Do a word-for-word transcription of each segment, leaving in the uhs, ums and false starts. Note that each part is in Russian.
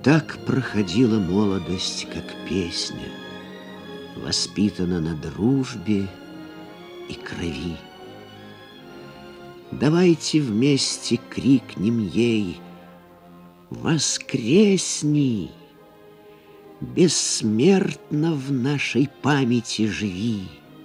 Так проходила молодость, как песня, воспитана на дружбе и крови. Давайте вместе крикнем ей: воскресни, бессмертно в нашей памяти живи.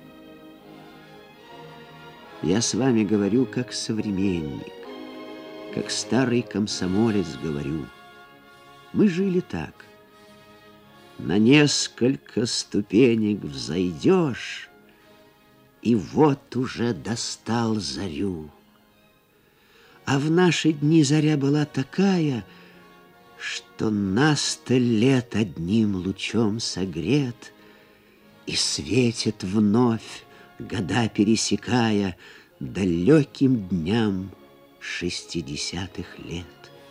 Я с вами говорю как современник, как старый комсомолец говорю. Мы жили так. На несколько ступенек взойдешь, и вот уже достал зарю. А в наши дни заря была такая, что на сто лет одним лучом согрет и светит вновь, года пересекая, далеким дням шестидесятых лет.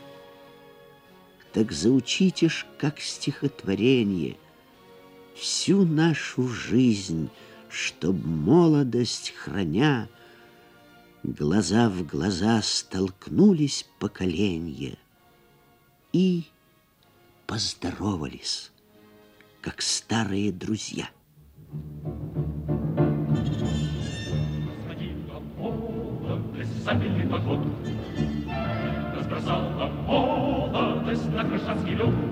Так заучите ж, как стихотворение, всю нашу жизнь, чтоб молодость храня, глаза в глаза столкнулись поколенья и поздоровались, как старые друзья. Сходила молодость, забили поход, разбросала молодость на крышанский лед.